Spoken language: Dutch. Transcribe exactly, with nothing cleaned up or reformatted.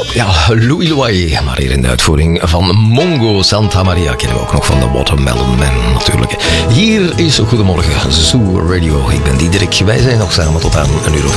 Ja, Louis Louis, maar hier in de uitvoering van Mongo Santa Maria kennen we ook nog van de Watermelon Man natuurlijk. Hier is Goedemorgen Zoo Radio. Ik ben Diederik. Wij zijn nog samen tot aan een uur of